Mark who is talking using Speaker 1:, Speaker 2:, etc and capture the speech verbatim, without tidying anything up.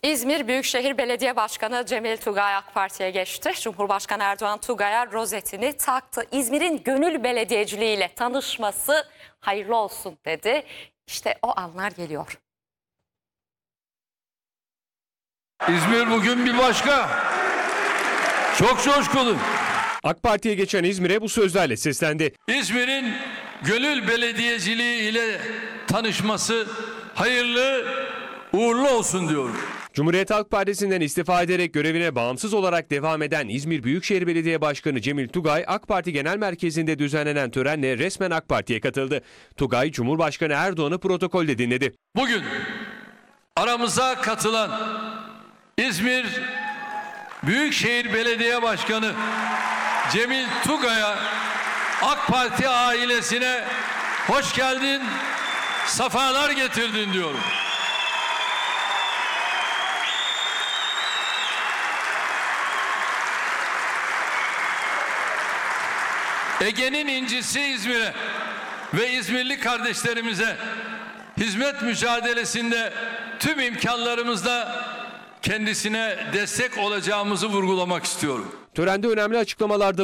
Speaker 1: İzmir Büyükşehir Belediye Başkanı Cemil Tugay AK Parti'ye geçti. Cumhurbaşkanı Erdoğan Tugay'a rozetini taktı. İzmir'in gönül belediyeciliğiyle tanışması hayırlı olsun dedi. İşte o anlar geliyor.
Speaker 2: İzmir bugün bir başka. Çok coşkulu.
Speaker 3: AK Parti'ye geçen İzmir'e bu sözlerle seslendi.
Speaker 2: İzmir'in gönül belediyeciliği ile tanışması hayırlı, uğurlu olsun diyorum.
Speaker 3: Cumhuriyet Halk Partisi'nden istifa ederek görevine bağımsız olarak devam eden İzmir Büyükşehir Belediye Başkanı Cemil Tugay, AK Parti Genel Merkezi'nde düzenlenen törenle resmen AK Parti'ye katıldı. Tugay, Cumhurbaşkanı Erdoğan'ı protokolde dinledi.
Speaker 2: Bugün aramıza katılan İzmir Büyükşehir Belediye Başkanı Cemil Tugay'a, AK Parti ailesine hoş geldin, sefalar getirdin diyorum. Ege'nin incisi İzmir'e ve İzmirli kardeşlerimize hizmet mücadelesinde tüm imkanlarımızla kendisine destek olacağımızı vurgulamak istiyorum.
Speaker 3: Törende önemli açıklamalarda